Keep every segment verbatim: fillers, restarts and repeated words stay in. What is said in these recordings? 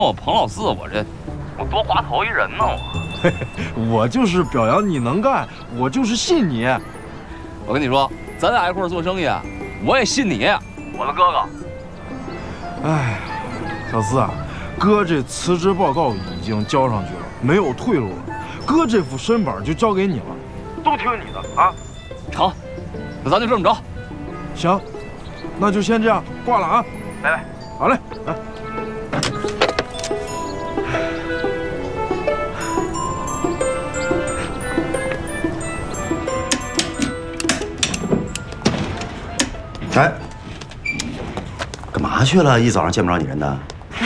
我彭老四，我这我多滑头一人呢，我。 嘿，我就是表扬你能干，我就是信你。 我跟你说，咱俩一块儿做生意，我也信你，我的哥哥。 哎，小四啊，哥这辞职报告已经交上去了，没有退路了。哥这副身板就交给你了，都听你的啊。 成，那咱就这么着。 行，那就先这样，挂了啊。 拜拜。 好嘞，来。 哎，干嘛去了？一早上见不着你人呢。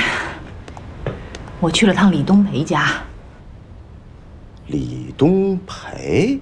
我去了趟李东培家。 李东培，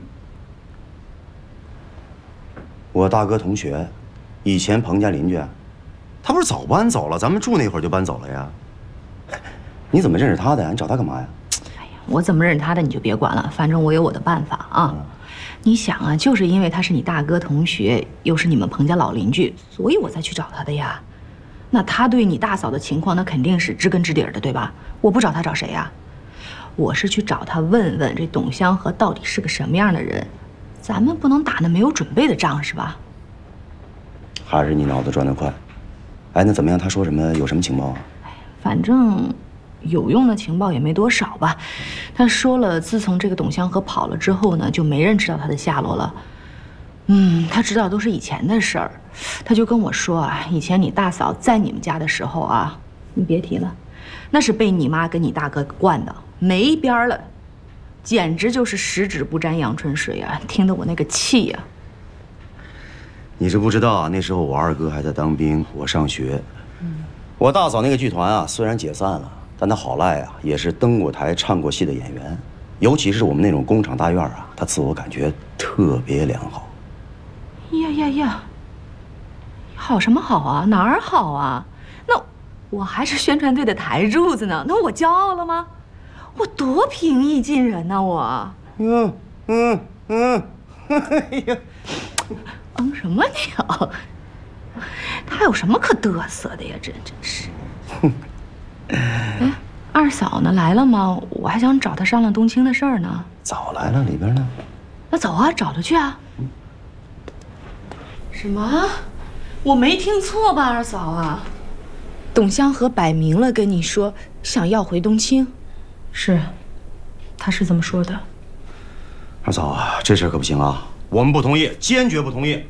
我大哥同学，以前彭家邻居，他不是早搬走了？咱们住那会儿就搬走了呀。你怎么认识他的呀？你找他干嘛呀？ 哎呀，我怎么认识他的你就别管了，反正我有我的办法啊。嗯 你想啊，就是因为他是你大哥同学，又是你们彭家老邻居，所以我才去找他的呀。那他对你大嫂的情况，那肯定是知根知底的，对吧？我不找他找谁呀？我是去找他问问这董香河到底是个什么样的人。咱们不能打那没有准备的仗，是吧？ 还是你脑子转得快。哎，那怎么样？他说什么？有什么情报啊？ 反正。 有用的情报也没多少吧，他说了，自从这个董香河跑了之后呢，就没人知道他的下落了。嗯，他知道都是以前的事儿，他就跟我说啊，以前你大嫂在你们家的时候啊，你别提了，那是被你妈跟你大哥惯的没边儿了，简直就是十指不沾阳春水啊！听得我那个气呀！ 你是不知道啊，那时候我二哥还在当兵，我上学。嗯，我大嫂那个剧团啊，虽然解散了。 但他好赖啊，也是登过台、唱过戏的演员，尤其是我们那种工厂大院啊，他自我感觉特别良好。 呀呀呀！好什么好啊？哪儿好啊？那我还是宣传队的台柱子呢，那我骄傲了吗？我多平易近人呢，我。嗯嗯嗯，哎呀，嗯什么你啊？他有什么可嘚瑟的呀？这真是。哎，二嫂呢？来了吗？我还想找她商量冬青的事儿呢。 早来了，里边呢。 那走啊，找她去啊。嗯、什么？我没听错吧，二嫂啊？董香河摆明了跟你说想要回冬青。是，他是这么说的。 二嫂啊，这事可不行啊，我们不同意，坚决不同意。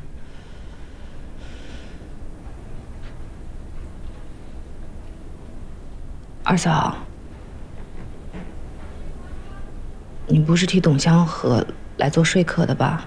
二嫂，你不是替董香河来做说客的吧？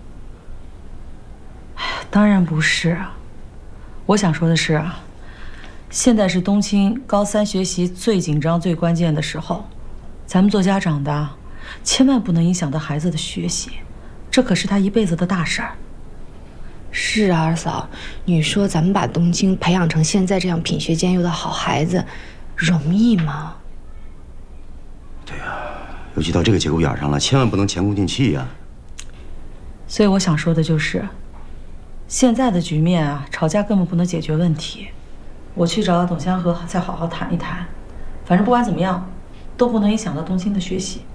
当然不是。我想说的是啊，现在是冬青高三学习最紧张、最关键的时候，咱们做家长的，千万不能影响到孩子的学习，这可是他一辈子的大事儿。 是啊，二嫂，你说咱们把冬青培养成现在这样品学兼优的好孩子。 容易吗？ 对呀、啊，尤其到这个节骨眼上了，千万不能前功尽弃呀。 所以我想说的就是，现在的局面啊，吵架根本不能解决问题。我去找董香河，再好好谈一谈。反正不管怎么样，都不能影响到冬青的学习。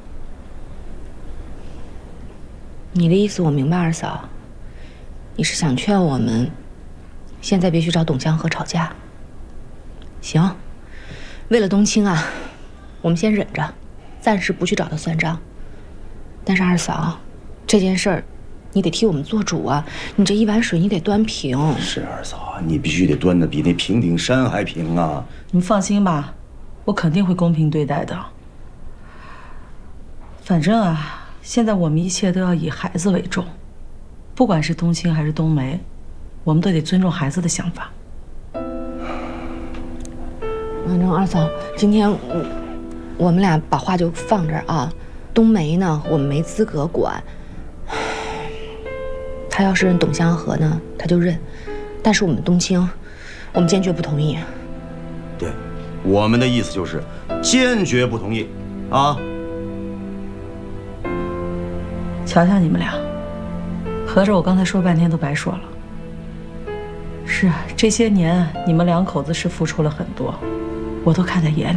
你的意思我明白，二嫂。你是想劝我们，现在别去找董香河吵架。行。 为了冬青啊，我们先忍着，暂时不去找他算账。但是二嫂，这件事儿，你得替我们做主啊！你这一碗水你得端平。 是二嫂，你必须得端得比那平顶山还平啊！ 你们放心吧，我肯定会公平对待的。反正啊，现在我们一切都要以孩子为重，不管是冬青还是冬梅，我们都得尊重孩子的想法。 反正二嫂，今天我我们俩把话就放这儿啊。冬梅呢，我们没资格管。他要是认董香河呢，他就认；但是我们冬青，我们坚决不同意。 对，我们的意思就是坚决不同意啊！ 瞧瞧你们俩，合着我刚才说半天都白说了。是啊，这些年你们两口子是付出了很多。 我都看在眼里。